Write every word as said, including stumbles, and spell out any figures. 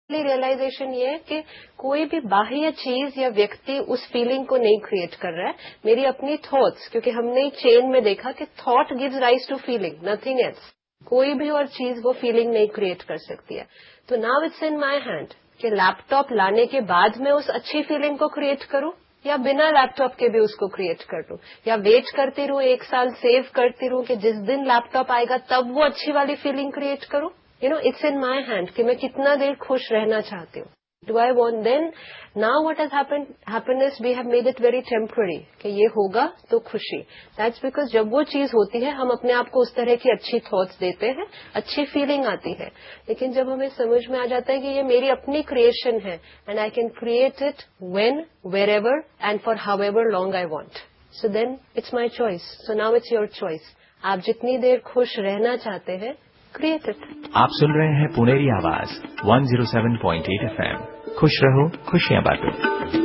Realisation ये है कि कोई भी बाह्य चीज या व्यक्ति उस फीलिंग को नहीं क्रिएट कर रहा है, मेरी अपनी थॉट्स, क्योंकि हमने चेन में देखा कि thought gives rise to feeling, nothing else. कोई भी और चीज वो फीलिंग नहीं क्रिएट कर सकती है। तो now it's in my hand कि लैपटॉप लाने के बाद मैं उस अच्छी फीलिंग को क्रिएट करूं या बिना लैपटॉप के भी उसको क्रिएट कर दूं, या वेट करती रहूं, एक साल सेव करती रहूं कि जिस दिन लैपटॉप आएगा तब वो अच्छी वाली फीलिंग क्रिएट करूं। You know, it's in my hand कि मैं कितना देर खुश रहना चाहती हूँ। Do I want then now what has happened happiness we have made it very temporary कि ये होगा तो खुशी। दैट्स बिकॉज जब वो चीज होती है हम अपने आप को उस तरह की अच्छी थॉट्स देते हैं, अच्छी फीलिंग आती है। लेकिन जब हमें समझ में आ जाता है कि ये मेरी अपनी क्रिएशन है and I can create it when, wherever and for how ever long I want, so then it's my choice. So now it's your choice. आप जितनी देर खुश रहना चाहते हैं, क्रिएट इट। आप सुन रहे हैं पुनेरी आवाज one zero seven point eight F M. खुश रहो, खुशियां बांटो।